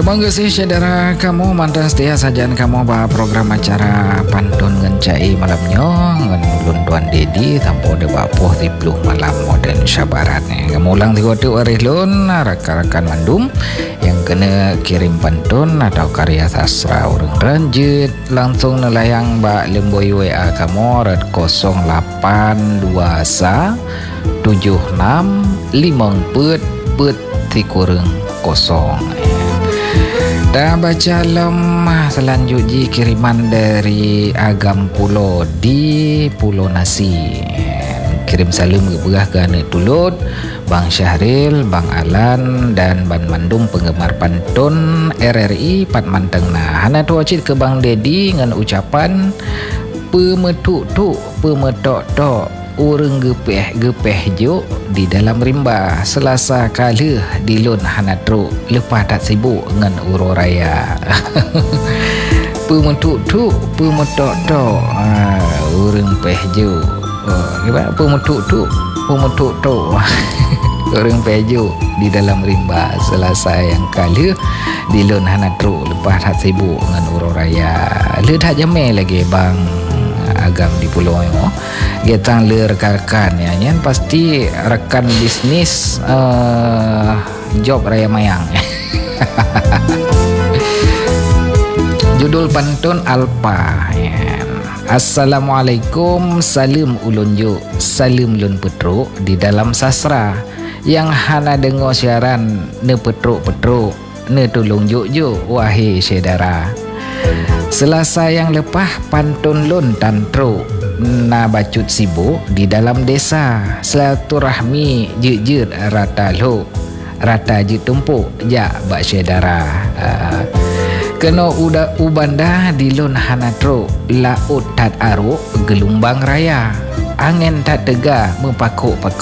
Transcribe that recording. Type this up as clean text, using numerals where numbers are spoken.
Menggesih saudara kamu mantan setia sajian kamu bah program acara pantun ngencai malamnya ngen ulun Tuan Dedi tanpa debak poh 10 malam modern syabaratnya. Kamu ulang 3 hari lun rakan-rakan mandum yang kena kirim pantun atau karya sastra orang ranjit langsung nelayang bak lemboy WA kamu red 0821 76 50 tikureng kosong. Dan baca lemah selanjutnya kiriman dari Agam Pulau di Pulau Nasi. Kirim salam keberah ke anak tulut Bang Syahril, Bang Alan dan Ban Mandum penggemar pantun RRI Pat Mantengna. Hana tu wajib ke Bang Dedi dengan ucapan pemetuk-tuk pemetok-tok urang gepeh juk di dalam rimba selasa kala di lun hanatru lepas tak sibuk dengan uro raya. Pemetuk-tuk pemetok-tok urang peh juk pemetuk-tuk pemetuk-tok urang peh juk di dalam rimba selasa yang kala di lun hanatru lepas tak sibuk dengan uro raya. Le tak jamai lagi Bang Agam di pulau itu getang le rekan-rekan ya nyan pasti rekan bisnis job raya mayang. Judul pantun Alpa ya. Assalamualaikum salam ulun juk salam lun petruk di dalam sastra yang hana dengar siaran ne petruk-petruk ne tolong juk wahai saudara. Selasa yang lepas pantun lun tantro na bacut sibuk di dalam desa silaturahmi je rata lo rata je tumpuk ja bak saudara. Kena ubanda di lun hanatro laut tat aruk gelombang raya angin tak tegak mempakuk-pakuk